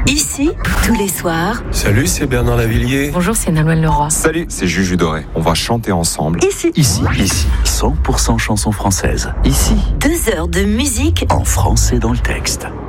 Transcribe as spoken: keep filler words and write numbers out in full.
Ici, tous les soirs. Salut, c'est Bernard Lavillier. Bonjour, c'est Nolwenn Leroy. Salut, c'est Juju Doré. On va chanter ensemble. Ici. Ici, ici, cent pour cent chansons françaises. Ici, Deux heures de musique en français dans le texte.